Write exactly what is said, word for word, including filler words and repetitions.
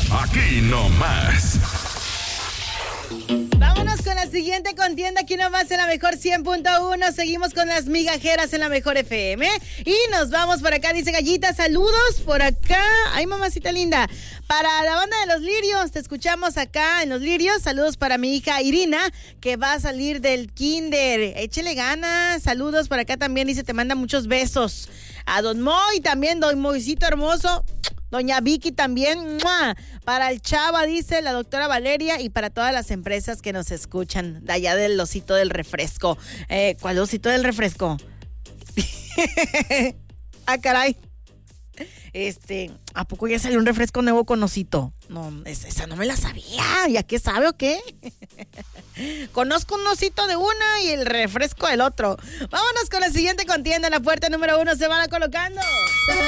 Aquí nomás. Vámonos con la siguiente contienda aquí nomás en la mejor cien punto uno. Seguimos con las migajeras en la mejor F M. Y nos vamos por acá, dice Gallita, saludos por acá. Ay, mamacita linda. Para la banda de Los Lirios, te escuchamos acá en Los Lirios. Saludos para mi hija Irina, que va a salir del kinder. Échele ganas. Saludos por acá también, dice, te manda muchos besos. A Don Moy también, Don Moisito hermoso. Doña Vicky también, ¡mua! Para el Chava, dice la doctora Valeria, y para todas las empresas que nos escuchan de allá del osito del refresco. Eh, ¿Cuál osito del refresco? Ah, caray. Este, ¿a poco ya salió un refresco nuevo con osito? No, esa no me la sabía. ¿Ya qué sabe o qué? Conozco un osito de una y el refresco del otro. Vámonos con la siguiente contienda. En la puerta número uno se van a colocando.